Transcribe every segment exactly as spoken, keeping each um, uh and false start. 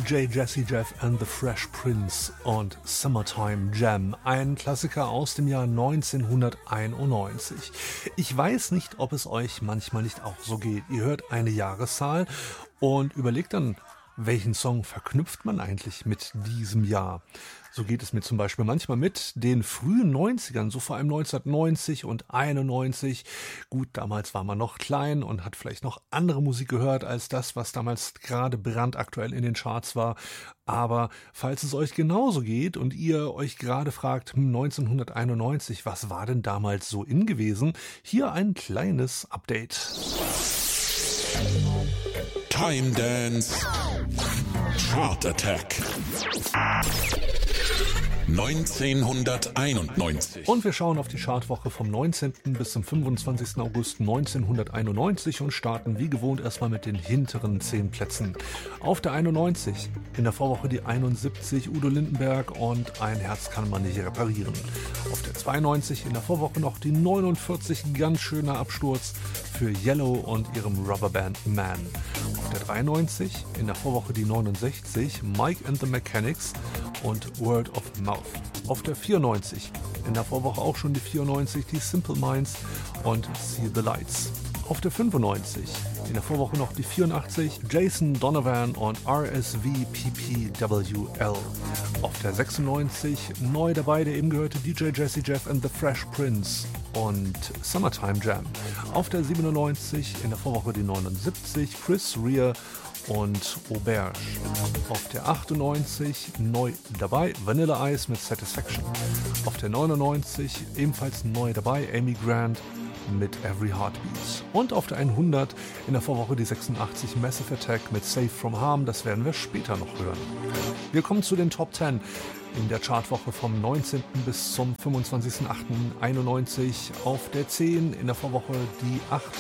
J Jazzy Jeff and the Fresh Prince und Summertime Jam, ein Klassiker aus dem Jahr neunzehnhunderteinundneunzig. Ich weiß nicht, ob es euch manchmal nicht auch so geht. Ihr hört eine Jahreszahl und überlegt dann, welchen Song verknüpft man eigentlich mit diesem Jahr? So geht es mir zum Beispiel manchmal mit den frühen neunzigern, so vor allem neunzehnhundertneunzig und einundneunzig. Gut, damals war man noch klein und hat vielleicht noch andere Musik gehört als das, was damals gerade brandaktuell in den Charts war. Aber falls es euch genauso geht und ihr euch gerade fragt, hm, neunzehnhunderteinundneunzig, was war denn damals so in gewesen? Hier ein kleines Update. Time Dance Chart Attack neunzehnhunderteinundneunzig. Und wir schauen auf die Chartwoche vom neunzehnten bis zum fünfundzwanzigsten August neunzehnhunderteinundneunzig und starten wie gewohnt erstmal mit den hinteren zehn Plätzen. Auf der einundneunzig, in der Vorwoche die einundsiebzig, Udo Lindenberg und Ein Herz kann man nicht reparieren. Auf der zweiundneunzig, in der Vorwoche noch die neunundvierzig, ganz schöner Absturz für Yellow und ihrem Rubberband Man. Auf der dreiundneunzig, in der Vorwoche die neunundsechzig, Mike and the Mechanics und Word of Mouth. Auf der vierundneunzig, in der Vorwoche auch schon die vierundneunzig, die Simple Minds und See the Lights. Auf der fünfundneunzig, in der Vorwoche noch die vierundachtzig, Jason Donovan und R S V P P W L. Auf der sechsundneunzig, neu dabei der eben gehörte D J Jazzy Jeff and the Fresh Prince und Summertime Jam. Auf der siebenundneunzig, in der Vorwoche die neunundsiebzig, Chris Rea und Auberge. Auf der achtundneunzig, neu dabei, Vanilla Ice mit Satisfaction. Auf der neunundneunzig, ebenfalls neu dabei, Amy Grant mit Every Heartbeat. Und auf der hundert, in der Vorwoche die sechsundachtzig, Massive Attack mit Safe from Harm, das werden wir später noch hören. Wir kommen zu den Top zehn in der Chartwoche vom neunzehnten bis zum fünfundzwanzigsten achten einundneunzig. Auf der zehn, in der Vorwoche die acht,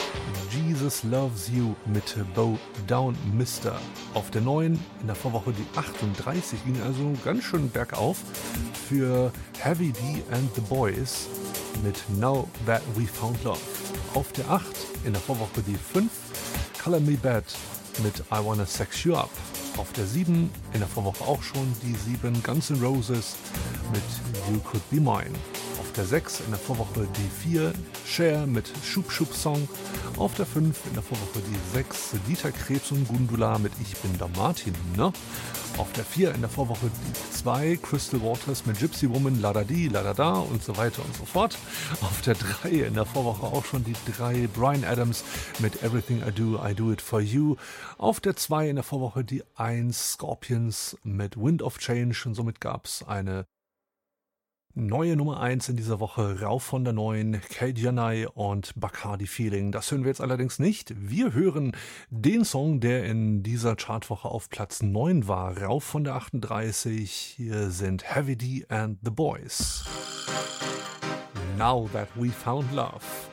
Jesus Loves You mit Bow Down Mister. Auf der neun, in der Vorwoche die achtunddreißig, ging also ganz schön bergauf für Heavy D and the Boys mit Now That We Found Love. Auf der acht, in der Vorwoche die fünf, Color Me Bad mit I Wanna Sex You Up. Auf der sieben, in der Vorwoche auch schon die sieben, Guns N' Roses mit You Could Be Mine. Auf der sechs, in der Vorwoche die vier, Cher mit Schub Schub Song. Auf der fünf, in der Vorwoche die sechs, Dieter Krebs und Gundula mit Ich bin der Martin, ne? Auf der vier, in der Vorwoche die zwei, Crystal Waters mit Gypsy Woman, La Da Di, La Da Da und so weiter und so fort. Auf der drei, in der Vorwoche auch schon die drei, Bryan Adams mit Everything I Do, I Do It For You. Auf der zwei, in der Vorwoche die eins, Scorpions mit Wind of Change, und somit gab es eine neue Nummer eins in dieser Woche, rauf von der neun, Kate Janai und Bacardi Feeling. Das hören wir jetzt allerdings nicht. Wir hören den Song, der in dieser Chartwoche auf Platz neun war, rauf von der achtunddreißig. Hier sind Heavy D and the Boys. Now That We Found Love.